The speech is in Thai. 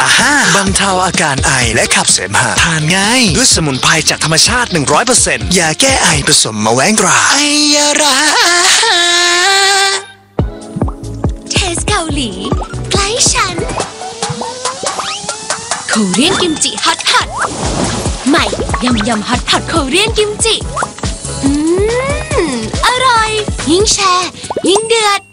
บรรเทาอาการไอและขับเสมหะทานง่ายด้วยสมุนไพรจากธรรมชาติ 100% ยาแก้ไอผสมมะแว้งตราไอยาราเทสเกาหลีใกล้ฉันโคเรียนกิมจิฮอตพอตใหม่ยำฮอตพอตโคเรียนกิมจิอร่อยยิ่งแชร์ยิ่งเดือด